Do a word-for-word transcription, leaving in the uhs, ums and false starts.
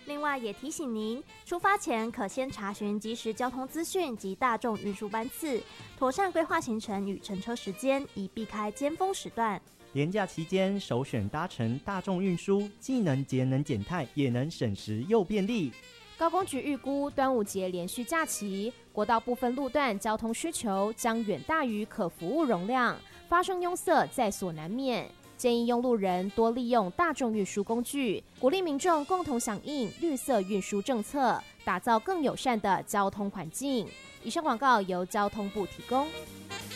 另外也提醒您，出发前可先查询即时交通资讯及大众运输班次，妥善规划行程与乘车时间，以避开尖峰时段。 连假期间首选搭乘大众运输，既能节能减碳，也能省时又便利。 高工局预估端午节连续假期，国道部分路段交通需求将远大于可服务容量，发生拥塞在所难免。建议用路人多利用大众运输工具，鼓励民众共同响应绿色运输政策，打造更友善的交通环境。以上广告由交通部提供。